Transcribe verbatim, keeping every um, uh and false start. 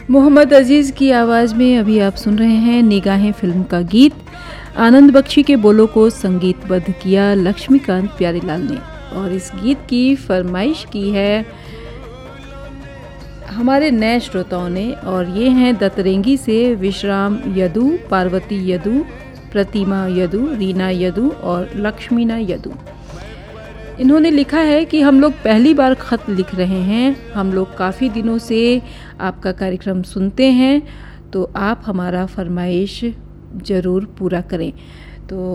मोहम्मद अजीज़ की आवाज़ में अभी आप सुन रहे हैं निगाहें फिल्म का गीत। आनंद बख्शी के बोलों को संगीतबद्ध किया लक्ष्मीकांत प्यारेलाल ने, और इस गीत की फरमाइश की है हमारे नए श्रोताओं ने, और ये हैं दतरेंगी से विश्राम यदु, पार्वती यदु, प्रतिमा यदु, रीना यदु और लक्ष्मीना यदु। इन्होंने लिखा है कि हम लोग पहली बार ख़त लिख रहे हैं, हम लोग काफ़ी दिनों से आपका कार्यक्रम सुनते हैं, तो आप हमारा फरमाइश ज़रूर पूरा करें।